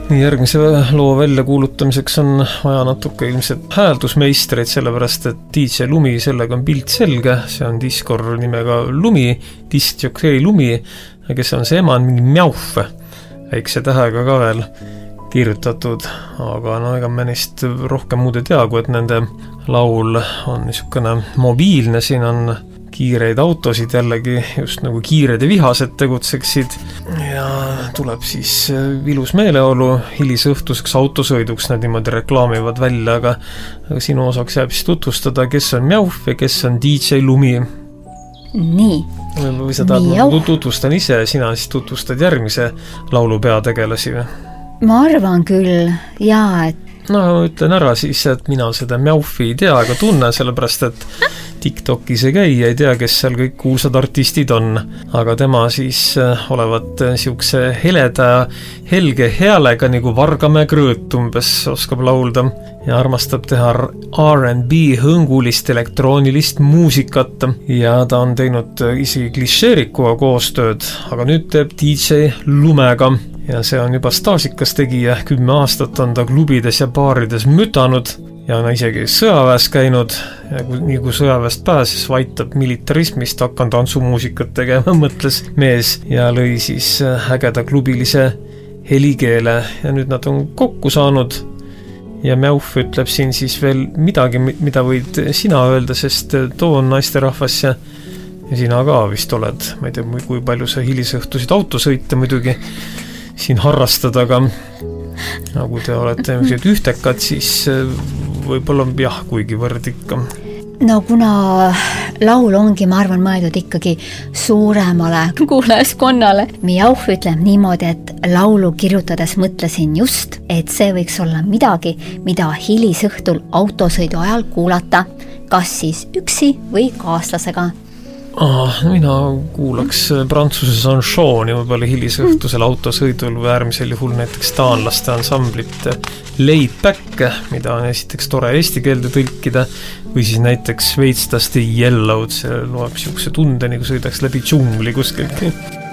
Nii järgmise loo välja kuulutamiseks on vaja natuke ilmselt hääldusmeistreid, sellepärast et DJ Lumi, sellega on pilt selge, see on diskor nimega Lumi, diskjokkei Lumi, kes on see ema, on mingi Mjauf, väikse tähega ka veel kirjutatud, aga no ega me neist rohkem muud ei tea, kui et nende laul on niisugune mobiilne, siin on kiireid autosid jällegi, just nagu kiired ja vihased tegutseksid ja tuleb siis ilus meeleolu hilisõhtuseks autosõiduks, nad niimoodi reklaamivad välja, aga sinu osaks jääb siis tutvustada, kes on Mjauf ja kes on DJ Lumi. Nii. Või sa tahad, tutvustan ise ja sina siis tutvustad järgmise laulu peategelasi või? Ma arvan küll, jaa, et no ütlen ära siis, et mina seda Mjaufi ei tea ega tunne, sellepärast et TikTokis ei käi ja ei tea, kes seal kõik kuulsad artistid on. Aga tema siis olevat siukse heleda helge häälega nagu Vargamäe Krõõt umbes oskab laulda ja armastab teha R&B hõngulist elektroonilist muusikat ja ta on teinud isegi klišeerikuga koostööd, aga nüüd teeb DJ Lumega ja see on juba staažikas tegija, 10 aastat on ta klubides ja baarides mütanud ja on isegi sõjaväes käinud ja nii kui sõjaväest pääses, vaitab militarismist, hakkan tantsumuusikat tegema, mõtles mees ja lõi siis ägeda klubilise helikeele ja nüüd nad on kokku saanud ja Mjauf ütleb siin siis veel midagi, mida võid sina öelda, sest too on naisterahvas ja sina ka vist oled, ma ei tea, kui palju sa hilisõhtusid autosõite muidugi siin harrastada, aga nagu te olete ühtekad, siis võib-olla jah, kuigivõrd ikka. No kuna laul ongi, ma arvan, mõeldud ikkagi suuremale kuulajaskonnale. Mjauf ütleb niimoodi, et laulu kirjutades mõtlesin just, et see võiks olla midagi, mida hilisõhtul autosõidu ajal kuulata, kas siis üksi või kaaslasega. Mina kuulaks Prantsuse Sanchoni võib-olla hilisõhtusel autosõidul või äärmisel juhul näiteks taanlaste ansamblit Laid Back, mida on esiteks tore eesti keelde tõlkida, või siis näiteks Veits das the Yellow'd, see loeb siukse tunde, nagu sõidaks läbi džungli kuskilt.